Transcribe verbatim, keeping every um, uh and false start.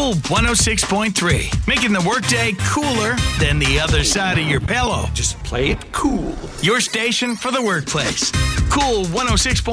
Cool one oh six point three, making the workday cooler than the other side of your pillow. Just play it cool. Your station for the workplace. Cool one oh six point three.